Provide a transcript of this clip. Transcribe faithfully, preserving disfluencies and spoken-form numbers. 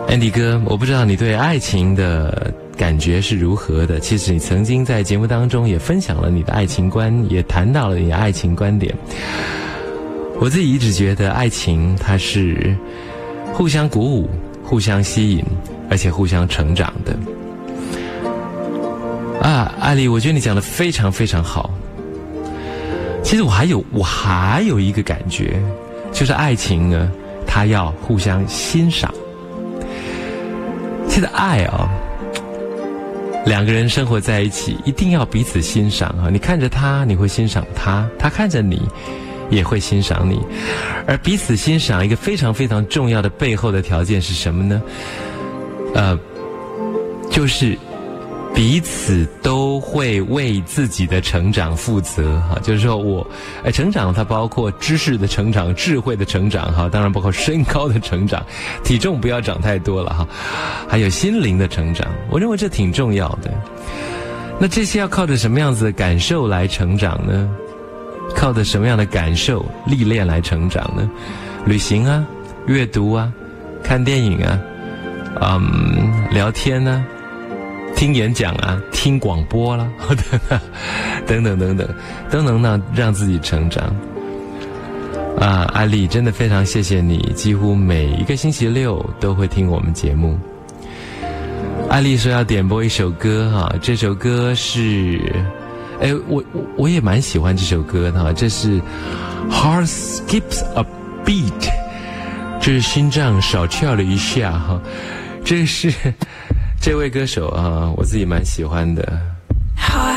Andy 哥，我不知道你对爱情的感觉是如何的。其实你曾经在节目当中也分享了你的爱情观，也谈到了你的爱情观点。我自己一直觉得爱情它是互相鼓舞、互相吸引，而且互相成长的。啊，艾丽，我觉得你讲得非常非常好。其实我还有我还有一个感觉，就是爱情呢，它要互相欣赏。其实爱啊，两个人生活在一起，一定要彼此欣赏啊！你看着他，你会欣赏他；他看着你，也会欣赏你。而彼此欣赏，一个非常非常重要的背后的条件是什么呢？呃，就是彼此都会为自己的成长负责哈，就是说我，哎，成长它包括知识的成长、智慧的成长哈，当然包括身高的成长，体重不要长太多了哈，还有心灵的成长，我认为这挺重要的。那这些要靠着什么样子的感受来成长呢？靠着什么样的感受历练来成长呢？旅行啊，阅读啊，看电影啊，嗯，聊天啊，听演讲啊，听广播啦，等等等等，都能让让自己成长。啊，艾丽，真的非常谢谢你，几乎每一个星期六都会听我们节目。艾丽说要点播一首歌哈，这首歌是，哎，我我我也蛮喜欢这首歌的哈，这是 Heart Skips a Beat， 这是心脏少跳了一下哈，这是这位歌手啊，我自己蛮喜欢的。